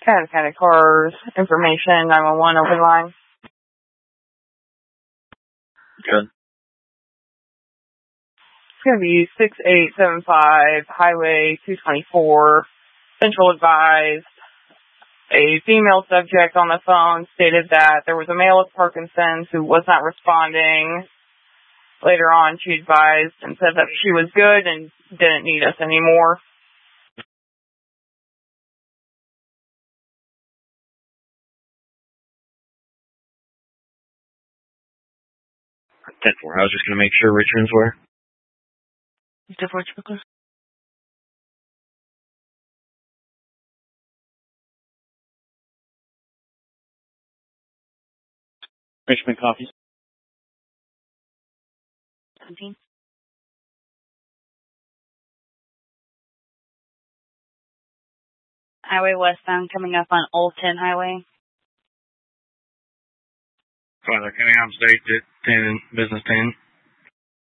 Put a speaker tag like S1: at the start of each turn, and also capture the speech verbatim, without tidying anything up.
S1: kind of kind of cars information, nine one one open line.
S2: Good.
S1: It's going to be six eight seven five Highway two twenty-four, Central advised. A female subject on the phone stated that there was a male at Parkinson's who was not responding. Later on, she advised and said that she was good and didn't need us anymore.
S2: ten four. I was just going to make sure Richmond's were.
S3: ten four, typical.
S2: Richmond copies.
S3: seventeen. Highway westbound coming up on Old ten Highway.
S2: Father, coming out state at ten, business ten.